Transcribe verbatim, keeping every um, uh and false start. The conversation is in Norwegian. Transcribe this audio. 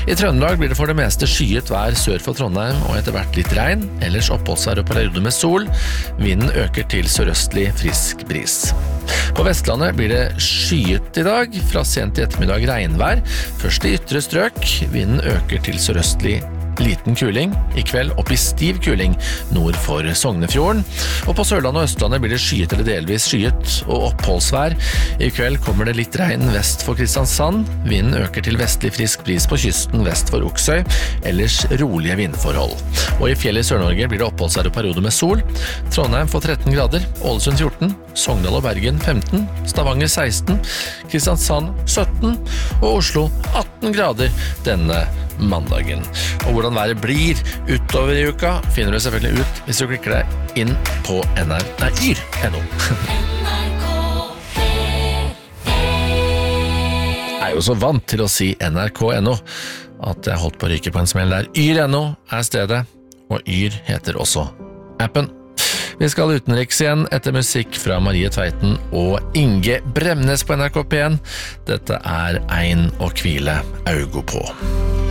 I Trøndelag blir det for det meste skyet vær sør for Trondheim og etter hvert litt regn, ellers oppholdsvær og perioder med sol. Vinden øker til sørøstlig frisk bris. På Vestlandet blir det skyet i dag, fra sent i ettermiddag regnvær, først i ytre strøk. Vinden øker til sørøstlig liten kuling, i kveld opp i stiv kuling nord for Sognefjorden. Og på Sørlandet og Østlandet blir det skyet eller delvis skyet og oppholdsvær. I kveld kommer det litt regn vest for Kristiansand. Vinden øker til vestlig frisk bris på kysten vest for Oksøy, ellers rolige vindforhold. Og i fjellet i Sør-Norge blir det oppholdsvær og perioder med sol. Trondheim får tretten grader, Ålesund fjorten, Sogndal og Bergen femten, Stavanger seksten, Kristiansand sytten og Oslo atten grader denne mandagen. Og hvordan været blir utover i uka finner du selvfølgelig ut hvis du klikker deg inn på N R K punktum no. Jeg er jo så vant til å si N R K punktum no at jeg holdt på å ryke på en smell der. Yr punktum no er stedet, og Yr heter også appen. Vi skal utenriks igjen etter musikk fra Marie Tveiten og Inge Bremnes på N R K P en. Dette er Ein å hvile augo på.